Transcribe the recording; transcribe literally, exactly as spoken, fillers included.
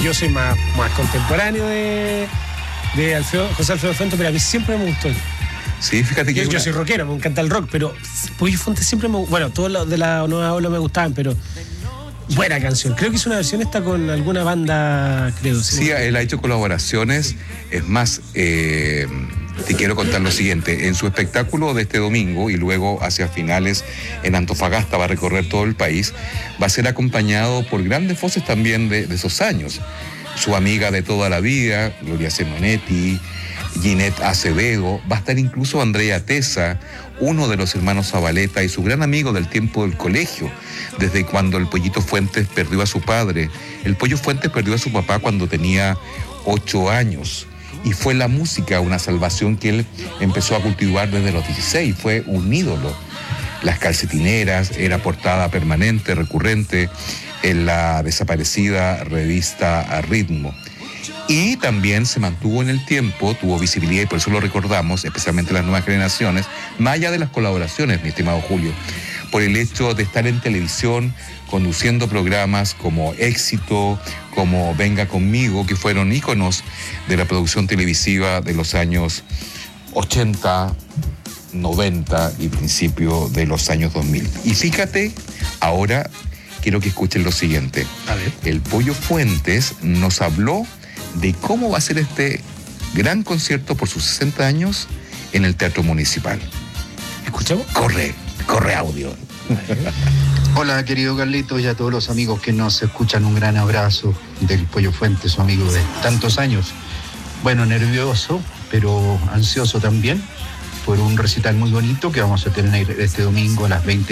yo soy más, más contemporáneo de, de Alfredo, José Alfredo Fuentes, pero a mí siempre me gustó. Sí, fíjate que... Yo, una... yo soy rockero, me encanta el rock, pero Pollo Fuentes siempre me... Bueno, todos los de la nueva ola me gustaban, pero... Buena canción. Creo que hizo una versión esta con alguna banda, creo. Sí, sí, él ha hecho colaboraciones. Es más, eh, te quiero contar lo siguiente. En su espectáculo de este domingo y luego hacia finales en Antofagasta, va a recorrer todo el país, va a ser acompañado por grandes voces también de, de esos años. Su amiga de toda la vida, Gloria Simonetti, Ginette Acevedo, va a estar incluso Andrea Tesa, uno de los hermanos Zabaleta y su gran amigo del tiempo del colegio, desde cuando el Pollito Fuentes perdió a su padre. El Pollo Fuentes perdió a su papá cuando tenía ocho años y fue la música una salvación que él empezó a cultivar desde los dieciséis, fue un ídolo. Las Calcetineras era portada permanente, recurrente en la desaparecida revista A Ritmo. Y también se mantuvo en el tiempo, tuvo visibilidad y por eso lo recordamos, especialmente las nuevas generaciones, más allá de las colaboraciones, mi estimado Julio, por el hecho de estar en televisión conduciendo programas como Éxito, como Venga Conmigo, que fueron íconos de la producción televisiva de los años ochenta, noventa y principio de los años dos mil. Y fíjate, ahora quiero que escuchen lo siguiente. A ver. El Pollo Fuentes nos habló de cómo va a ser este gran concierto por sus sesenta años en el Teatro Municipal. ¿Escuchamos? Corre, corre audio. Hola, querido Carlitos, y a todos los amigos que nos escuchan, un gran abrazo del Pollo Fuentes, su amigo de tantos años. Bueno, nervioso, pero ansioso también, por un recital muy bonito que vamos a tener este domingo a las veinte